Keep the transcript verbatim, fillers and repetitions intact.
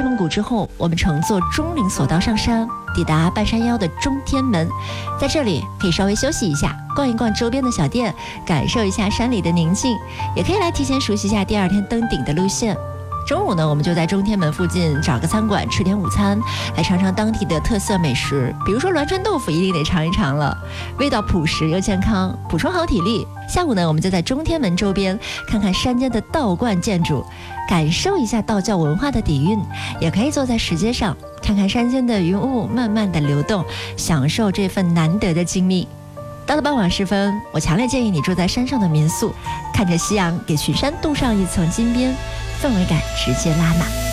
内蒙古之后，我们乘坐钟岭索道上山，抵达半山腰的中天门。在这里可以稍微休息一下，逛一逛周边的小店，感受一下山里的宁静，也可以来提前熟悉一下第二天登顶的路线。中午呢，我们就在中天门附近找个餐馆吃点午餐，来尝尝当地的特色美食，比如说栾川豆腐一定得尝一尝了，味道朴实又健康，补充好体力。下午呢，我们就在中天门周边看看山间的道观建筑，感受一下道教文化的底蕴，也可以坐在石阶上看看山间的云雾慢慢的流动，享受这份难得的静谧。到了傍晚时分，我强烈建议你住在山上的民宿，看着夕阳给群山镀上一层金边，氛围感直接拉满。